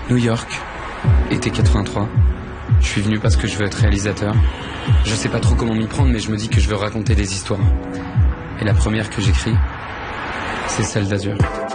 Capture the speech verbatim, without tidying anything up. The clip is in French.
New York, été quatre-vingt-trois. Je suis venu parce que je veux être réalisateur. Je sais pas trop comment m'y prendre, mais je me dis que je veux raconter des histoires. Et la première que j'écris, c'est celle d'Azur.